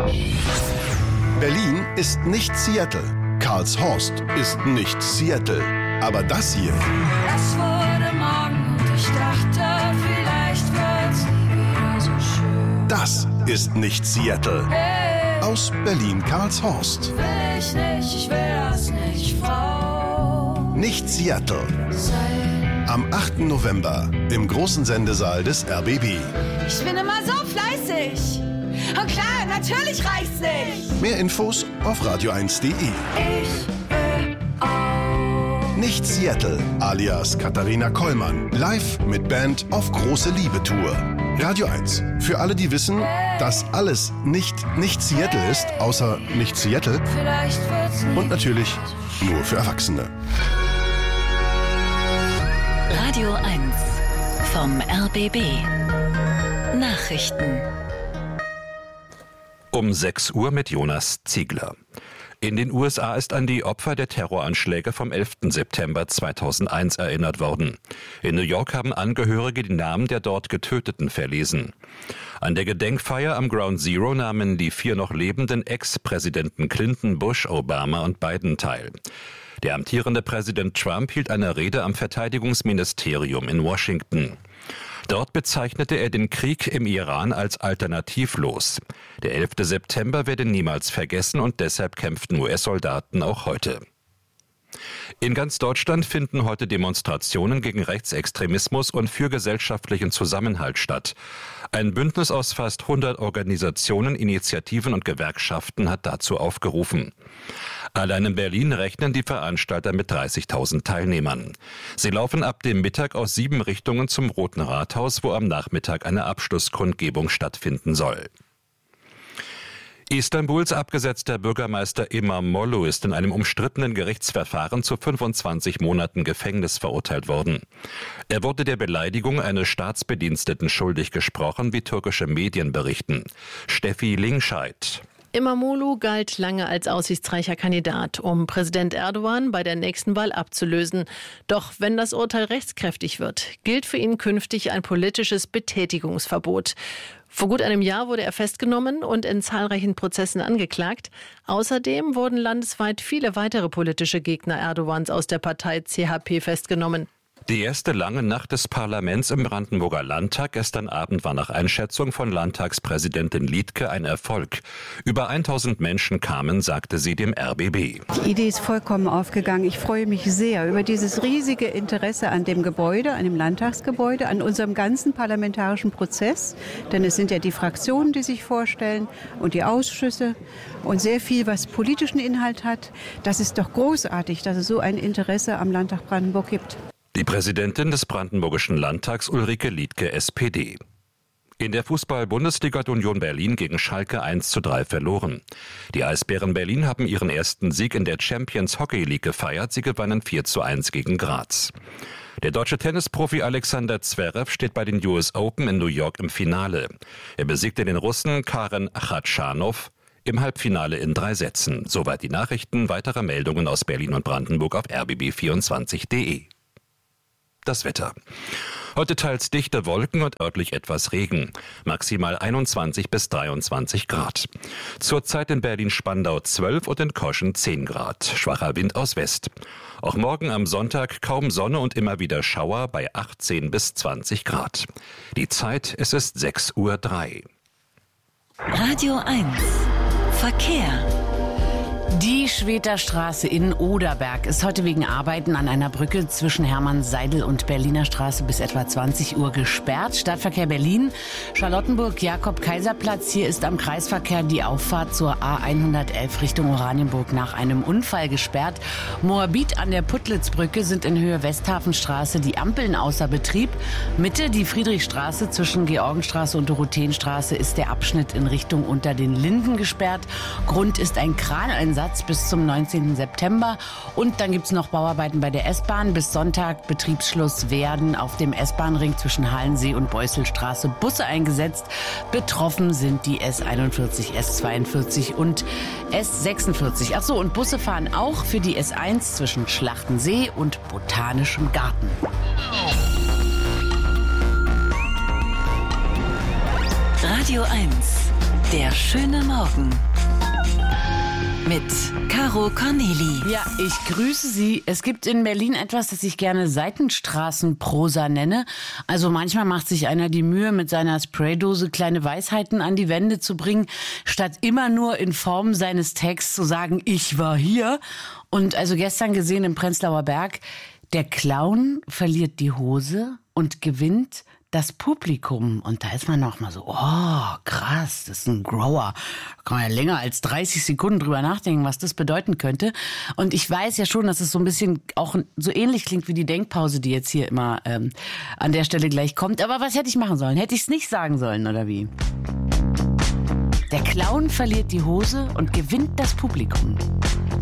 Berlin ist nicht Seattle. Karlshorst ist nicht Seattle. Aber das hier. Es wurde Morgen und ich dachte, vielleicht wird's nie wieder so schön. Das ist nicht Seattle. Hey, Aus Berlin-Karlshorst. will ich nicht, ich will das nicht, Frau. Nicht Seattle. Sein. Am 8. November im großen Sendesaal des RBB. Ich bin immer so fleißig. Und klar, natürlich reicht's nicht. Mehr Infos auf radio1.de. Ich will auch. Nicht Seattle, alias Katharina Kollmann. Live mit Band auf große Liebe-Tour. Radio 1. Für alle, die wissen, dass alles nicht Seattle ist, außer nicht Seattle. Vielleicht wird's nie. Und natürlich nur für Erwachsene. Radio 1 vom RBB. Nachrichten. Um 6 Uhr mit Jonas Ziegler. In den USA ist an die Opfer der Terroranschläge vom 11. September 2001 erinnert worden. In New York haben Angehörige die Namen der dort Getöteten verlesen. An der Gedenkfeier am Ground Zero nahmen die 4 noch lebenden Ex-Präsidenten Clinton, Bush, Obama und Biden teil. Der amtierende Präsident Trump hielt eine Rede am Verteidigungsministerium in Washington. Dort bezeichnete er den Krieg im Iran als alternativlos. Der 11. September werde niemals vergessen und deshalb kämpften US-Soldaten auch heute. In ganz Deutschland finden heute Demonstrationen gegen Rechtsextremismus und für gesellschaftlichen Zusammenhalt statt. Ein Bündnis aus fast 100 Organisationen, Initiativen und Gewerkschaften hat dazu aufgerufen. Allein in Berlin rechnen die Veranstalter mit 30.000 Teilnehmern. Sie laufen ab dem Mittag aus 7 Richtungen zum Roten Rathaus, wo am Nachmittag eine Abschlusskundgebung stattfinden soll. Istanbuls abgesetzter Bürgermeister İmamoğlu ist in einem umstrittenen Gerichtsverfahren zu 25 Monaten Gefängnis verurteilt worden. Er wurde der Beleidigung eines Staatsbediensteten schuldig gesprochen, wie türkische Medien berichten. Steffi Lingscheid. İmamoğlu galt lange als aussichtsreicher Kandidat, um Präsident Erdogan bei der nächsten Wahl abzulösen. Doch wenn das Urteil rechtskräftig wird, gilt für ihn künftig ein politisches Betätigungsverbot. Vor gut einem Jahr wurde er festgenommen und in zahlreichen Prozessen angeklagt. Außerdem wurden landesweit viele weitere politische Gegner Erdogans aus der Partei CHP festgenommen. Die erste lange Nacht des Parlaments im Brandenburger Landtag gestern Abend war nach Einschätzung von Landtagspräsidentin Liedtke ein Erfolg. Über 1000 Menschen kamen, sagte sie dem RBB. Die Idee ist vollkommen aufgegangen. Ich freue mich sehr über dieses riesige Interesse an dem Gebäude, an dem Landtagsgebäude, an unserem ganzen parlamentarischen Prozess. Denn es sind ja die Fraktionen, die sich vorstellen und die Ausschüsse und sehr viel, was politischen Inhalt hat. Das ist doch großartig, dass es so ein Interesse am Landtag Brandenburg gibt. Die Präsidentin des Brandenburgischen Landtags Ulrike Liedtke, SPD. In der Fußball-Bundesliga hat Union Berlin gegen Schalke 1:3 verloren. Die Eisbären Berlin haben ihren ersten Sieg in der Champions Hockey League gefeiert. Sie gewannen 4:1 gegen Graz. Der deutsche Tennisprofi Alexander Zverev steht bei den US Open in New York im Finale. Er besiegte den Russen Karen Khachanov im Halbfinale in 3 Sätzen. Soweit die Nachrichten. Weitere Meldungen aus Berlin und Brandenburg auf rbb24.de. Das Wetter. Heute teils dichte Wolken und örtlich etwas Regen. Maximal 21 bis 23 Grad. Zurzeit in Berlin-Spandau 12 und in Koschen 10 Grad. Schwacher Wind aus West. Auch morgen am Sonntag kaum Sonne und immer wieder Schauer bei 18 bis 20 Grad. Die Zeit, es ist 6:03 Uhr. Radio 1 Verkehr. Die Schweterstraße in Oderberg ist heute wegen Arbeiten an einer Brücke zwischen Hermann-Seidel und Berliner Straße bis etwa 20 Uhr gesperrt. Stadtverkehr Berlin, Charlottenburg, Jakob-Kaiser-Platz. Hier ist am Kreisverkehr die Auffahrt zur A111 Richtung Oranienburg nach einem Unfall gesperrt. Moabit an der Puttlitzbrücke sind in Höhe Westhafenstraße die Ampeln außer Betrieb. Mitte die Friedrichstraße zwischen Georgenstraße und Dorotheenstraße ist der Abschnitt in Richtung Unter den Linden gesperrt. Grund ist ein Kraneinsatz bis zum 19. September. Und dann gibt es noch Bauarbeiten bei der S-Bahn. Bis Sonntag Betriebsschluss werden auf dem S-Bahn-Ring zwischen Halensee und Beusselstraße Busse eingesetzt. Betroffen sind die S41, S42 und S46. Ach so, und Busse fahren auch für die S1 zwischen Schlachtensee und Botanischem Garten. Radio 1 Der schöne Morgen mit Caro Corneli. Ja, ich grüße Sie. Es gibt in Berlin etwas, das ich gerne Seitenstraßenprosa nenne. Also manchmal macht sich einer die Mühe, mit seiner Spraydose kleine Weisheiten an die Wände zu bringen, statt immer nur in Form seines Texts zu sagen, ich war hier. Und also gestern gesehen im Prenzlauer Berg, der Clown verliert die Hose und gewinnt das Publikum. Und da ist man noch mal so, oh, krass, das ist ein Grower. Da kann man ja länger als 30 Sekunden drüber nachdenken, was das bedeuten könnte. Und ich weiß ja schon, dass es so ein bisschen auch so ähnlich klingt wie die Denkpause, die jetzt hier immer an der Stelle gleich kommt. Aber was hätte ich machen sollen? Hätte ich es nicht sagen sollen, oder wie? Der Clown verliert die Hose und gewinnt das Publikum.